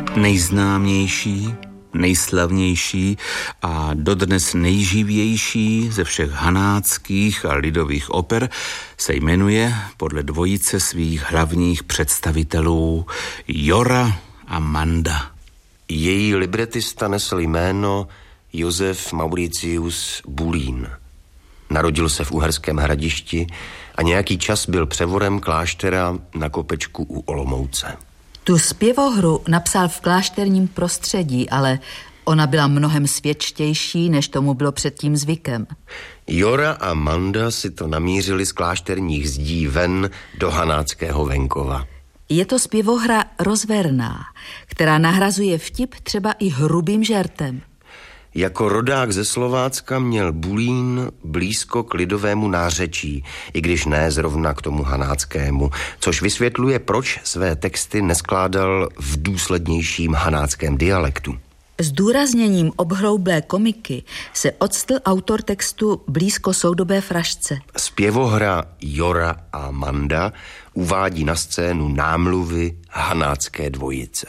Nejznámější, nejslavnější a dodnes nejživější ze všech hanáckých a lidových oper se jmenuje podle dvojice svých hlavních představitelů Jora a Manda. Její libretista nesl jméno Josef Mauricius Bulín. Narodil se v Uherském Hradišti a nějaký čas byl převorem kláštera na Kopečku u Olomouce. Tu zpěvohru napsal v klášterním prostředí, ale ona byla mnohem svědčtější, než tomu bylo předtím zvykem. Jora a Manda si to namířili z klášterních zdí ven do hanáckého venkova. Je to zpěvohra rozverná, která nahrazuje vtip třeba i hrubým žertem. Jako rodák ze Slovácka měl Bulín blízko k lidovému nářečí, i když ne zrovna k tomu hanáckému, což vysvětluje, proč své texty neskládal v důslednějším hanáckém dialektu. Zdůrazněním obhroublé komiky se octl autor textu blízko soudobé frašce. Zpěvohra Jora a Manda uvádí na scénu námluvy hanácké dvojice.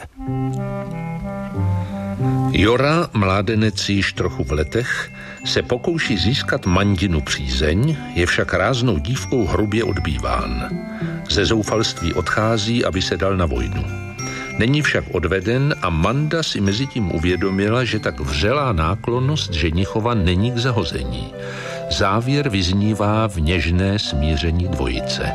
Jora, mládenec již trochu v letech, se pokouší získat Mandinu přízeň, je však ráznou dívkou hrubě odbýván. Ze zoufalství odchází, aby se dal na vojnu. Není však odveden a Manda si mezitím uvědomila, že tak vřelá náklonnost ženichova není k zahození. Závěr vyznívá v něžné smíření dvojice.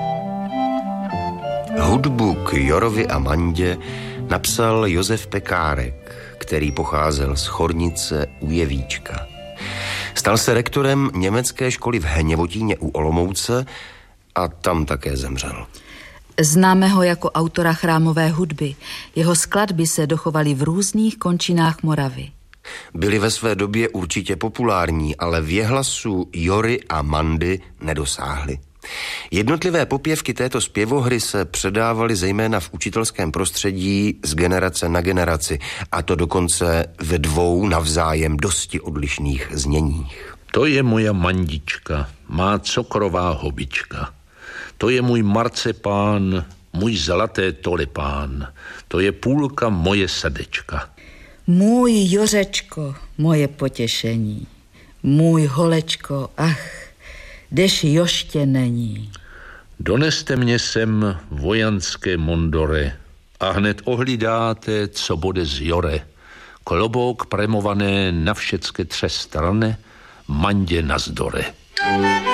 Hudbu k Jorovi a Mandě napsal Josef Pekárek, který pocházel z Chornice u Jevíčka. Stal se rektorem německé školy v Hněvotíně u Olomouce a tam také zemřel. Známe ho jako autora chrámové hudby. Jeho skladby se dochovaly v různých končinách Moravy. Byly ve své době určitě populární, ale věhlasu Jory a Mandy nedosáhly. Jednotlivé popěvky této zpěvohry se předávaly zejména v učitelském prostředí z generace na generaci, a to dokonce ve dvou navzájem dosti odlišných zněních. To je moja Mandička, má cokrová hobička. To je můj marcepán, můj zlaté tolepán. To je půlka moje srdečka. Můj Jořečko, moje potěšení. Můj holečko, ach, kdež ještě není. Doneste mě sem vojanské mondore a hned ohlídáte, co bude z Jore. Klobouk premované na všecké 3 strany, Mandě nazdore.